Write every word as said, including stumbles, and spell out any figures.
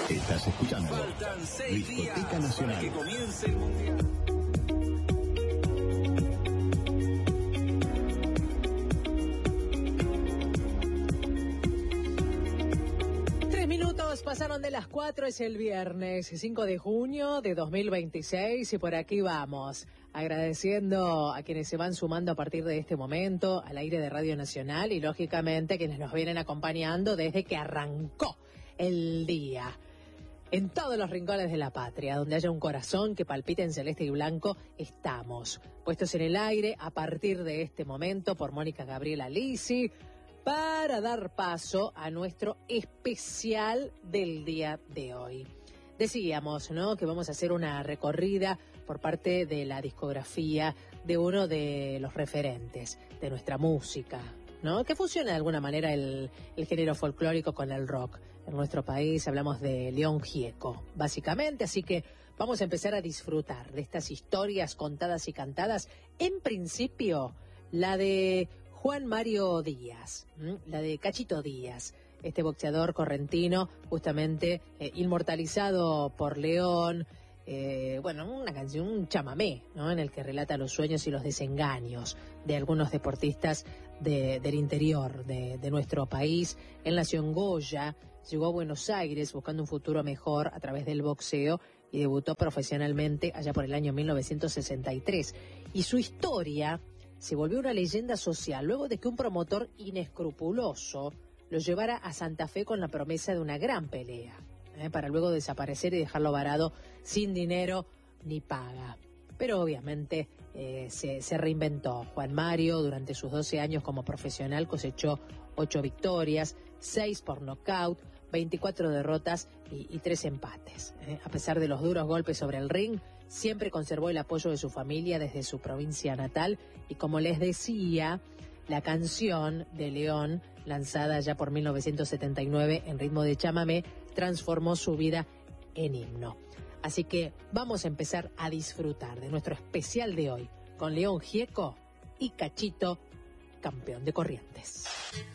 Estás escuchando Faltan seis Discoteca días Nacional para que comience el mundial. Tres minutos pasaron de las cuatro, es el viernes cinco de junio de dos mil veintiséis y por aquí vamos, agradeciendo a quienes se van sumando a partir de este momento al aire de Radio Nacional y lógicamente a quienes nos vienen acompañando desde que arrancó el día. En todos los rincones de la patria, donde haya un corazón que palpite en celeste y blanco, estamos puestos en el aire a partir de este momento por Mónica Gabriela Lisi para dar paso a nuestro especial del día de hoy. Decíamos, ¿no?, que vamos a hacer una recorrida por parte de la discografía de uno de los referentes de nuestra música, ¿no?, que fusiona de alguna manera el, el género folclórico con el rock. En nuestro país hablamos de León Gieco, básicamente, así que vamos a empezar a disfrutar de estas historias contadas y cantadas. En principio, la de Juan Mario Díaz, ¿m? la de Cachito Díaz, este boxeador correntino, justamente eh, inmortalizado por León. Eh, bueno, una canción, un chamamé, ¿no?, en el que relata los sueños y los desengaños de algunos deportistas de, del interior de, de nuestro país. Él nació en Goya, llegó a Buenos Aires buscando un futuro mejor a través del boxeo y debutó profesionalmente allá por el año mil novecientos sesenta y tres. Y su historia se volvió una leyenda social luego de que un promotor inescrupuloso lo llevara a Santa Fe con la promesa de una gran pelea, ¿eh? para luego desaparecer y dejarlo varado sin dinero ni paga. Pero obviamente eh, se, se reinventó. Juan Mario, durante sus doce años como profesional, cosechó ocho victorias, seis por nocaut, veinticuatro derrotas y, y tres empates. ¿eh? A pesar de los duros golpes sobre el ring, siempre conservó el apoyo de su familia desde su provincia natal y, como les decía, la canción de León, lanzada ya por mil novecientos setenta y nueve en ritmo de chamamé, transformó su vida en himno. Así que vamos a empezar a disfrutar de nuestro especial de hoy con León Gieco y Cachito, campeón de Corrientes.